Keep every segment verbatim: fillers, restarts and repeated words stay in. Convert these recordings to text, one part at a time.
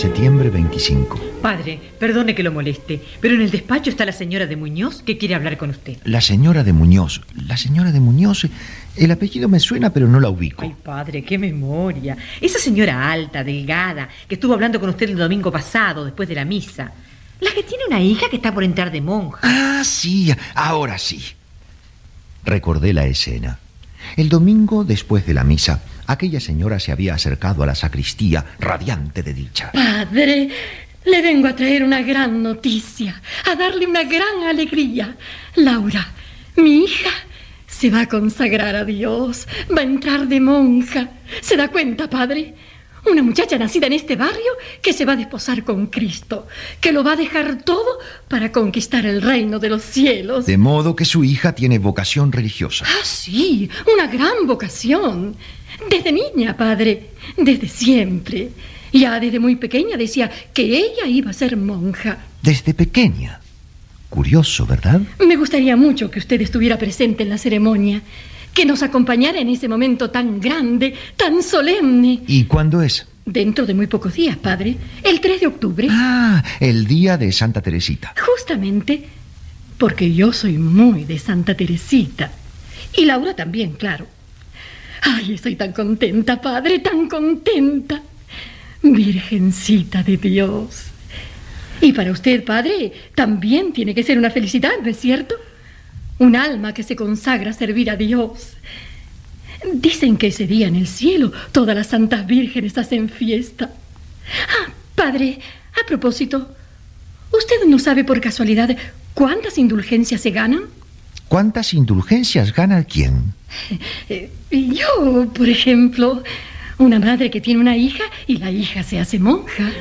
Septiembre veinticinco. Padre, perdone que lo moleste, pero en el despacho está la señora de Muñoz que quiere hablar con usted. La señora de Muñoz. La señora de Muñoz. El apellido me suena, pero no la ubico. Ay, padre, qué memoria. Esa señora alta, delgada, que estuvo hablando con usted el domingo pasado, después de la misa. La que tiene una hija que está por entrar de monja. Ah, sí, ahora sí. Recordé la escena. El domingo, después de la misa, aquella señora se había acercado a la sacristía, radiante de dicha. Padre, le vengo a traer una gran noticia, a darle una gran alegría. Laura, mi hija, se va a consagrar a Dios, va a entrar de monja. ¿Se da cuenta, padre? Una muchacha nacida en este barrio que se va a desposar con Cristo, que lo va a dejar todo para conquistar el reino de los cielos. De modo que su hija tiene vocación religiosa. Ah, sí, una gran vocación. Desde niña, padre, desde siempre. Ya desde muy pequeña decía que ella iba a ser monja. Desde pequeña. Curioso, ¿verdad? Me gustaría mucho que usted estuviera presente en la ceremonia, que nos acompañara en ese momento tan grande, tan solemne. ¿Y cuándo es? Dentro de muy pocos días, padre. El tres de octubre. Ah, el día de Santa Teresita. Justamente porque yo soy muy de Santa Teresita. Y Laura también, claro. Ay, estoy tan contenta, padre, tan contenta. Virgencita de Dios. Y para usted, padre, también tiene que ser una felicidad, ¿no es cierto? Un alma que se consagra a servir a Dios. Dicen que ese día en el cielo todas las santas vírgenes hacen fiesta. Ah, padre, a propósito, ¿usted no sabe por casualidad cuántas indulgencias se ganan? ¿Cuántas indulgencias gana quién? Eh, yo, por ejemplo, una madre que tiene una hija y la hija se hace monja.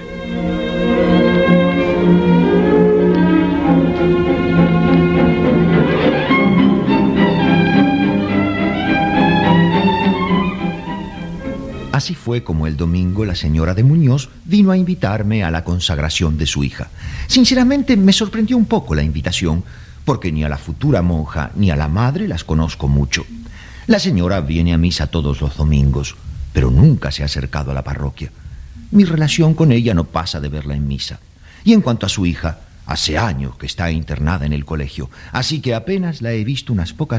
Así fue como el domingo la señora de Muñoz vino a invitarme a la consagración de su hija. Sinceramente me sorprendió un poco la invitación, porque ni a la futura monja ni a la madre las conozco mucho. La señora viene a misa todos los domingos, pero nunca se ha acercado a la parroquia. Mi relación con ella no pasa de verla en misa. Y en cuanto a su hija, hace años que está internada en el colegio, así que apenas la he visto unas pocas